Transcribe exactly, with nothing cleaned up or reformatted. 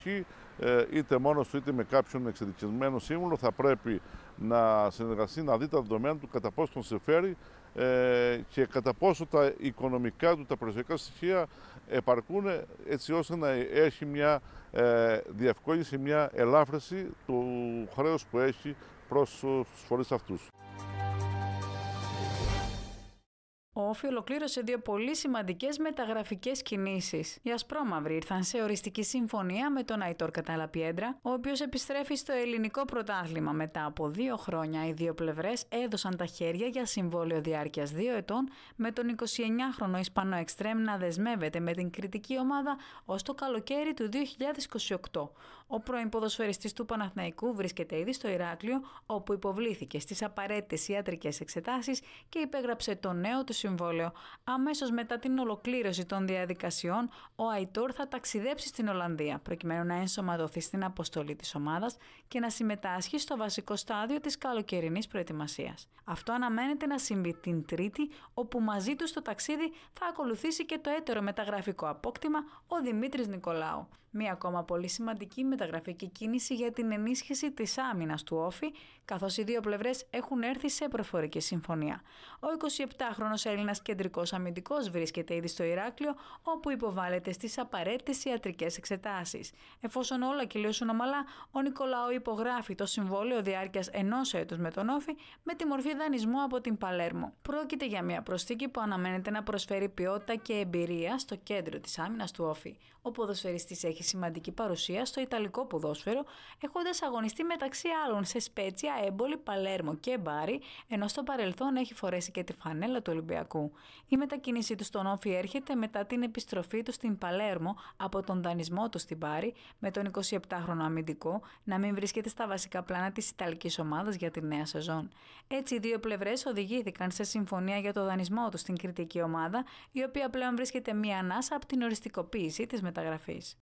είτε μόνος του είτε με κάποιον εξειδικευμένο σύμβουλο θα πρέπει να συνεργαστεί, να δει τα δεδομένα του, κατά πόσο τον συμφέρει και κατά πόσο τα οικονομικά του, τα περιουσιακά στοιχεία επαρκούν έτσι ώστε να έχει μια διευκόλυνση, μια ελάφρυνση του χρέους που έχει προς τους φορείς αυτούς. Ο Όφη ολοκλήρωσε δύο πολύ σημαντικές μεταγραφικές κινήσεις. Οι ασπρόμαυροι ήρθαν σε οριστική συμφωνία με τον Αϊτόρ Καταλαπιέντρα, ο οποίος επιστρέφει στο ελληνικό πρωτάθλημα μετά από δύο χρόνια. Οι δύο πλευρές έδωσαν τα χέρια για συμβόλαιο διάρκειας δύο ετών, με τον εικοσιεννιάχρονο Ισπανό εξτρέμ να δεσμεύεται με την κριτική ομάδα ως το καλοκαίρι του δύο χιλιάδες είκοσι οκτώ. Ο πρώην ποδοσφαιριστής του Παναθηναϊκού βρίσκεται ήδη στο Ηράκλειο, όπου υποβλήθηκε στις απαραίτητες ιατρικές εξετάσεις και υπέγραψε το νέο του συμβόλαιο. Αμέσως μετά την ολοκλήρωση των διαδικασιών, ο Αϊτόρ θα ταξιδέψει στην Ολλανδία, προκειμένου να ενσωματωθεί στην αποστολή της ομάδας και να συμμετάσχει στο βασικό στάδιο της καλοκαιρινής προετοιμασίας. Αυτό αναμένεται να συμβεί την Τρίτη, όπου μαζί του στο ταξίδι θα ακολουθήσει και το έτερο μεταγραφικό απόκτημα, ο Δημήτρης Νικολάου. Μία ακόμα πολύ σημαντική μεταγραφική κίνηση για την ενίσχυση της άμυνας του Όφη, καθώς οι δύο πλευρές έχουν έρθει σε προφορική συμφωνία. Ο εικοσιεπτάχρονος Έλληνας κεντρικός αμυντικός βρίσκεται ήδη στο Ηράκλειο, όπου υποβάλλεται στις απαραίτητες ιατρικές εξετάσεις. Εφόσον όλα κυλήσουν ομαλά, ο Νικολάου υπογράφει το συμβόλαιο διάρκειας ενός έτους με τον Όφη με τη μορφή δανεισμού από την Παλέρμο. Πρόκειται για μια προσθήκη που αναμένεται να προσφέρει ποιότητα και εμπειρία στο κέντρο της άμυνας του Όφη. Ο ποδοσφαιριστής έχει σημαντική παρουσία στο ιταλικό ποδόσφαιρο, έχοντας αγωνιστεί μεταξύ άλλων σε Σπέτσια, Έμπολη, Παλέρμο και Μπάρι, ενώ στο παρελθόν έχει φορέσει και τη φανέλα του Ολυμπιακού. Η μετακίνησή του στον Όφη έρχεται μετά την επιστροφή του στην Παλέρμο από τον δανεισμό του στην Μπάρι, με τον εικοσιεπτάχρονο αμυντικό να μην βρίσκεται στα βασικά πλάνα της ιταλικής ομάδας για τη νέα σεζόν. Έτσι, οι δύο πλευρές οδηγήθηκαν σε συμφωνία για το δανεισμό του στην κριτική ομάδα, η οποία πλέον βρίσκεται μία ανάσα από την οριστικοποίηση της μεταγραφής.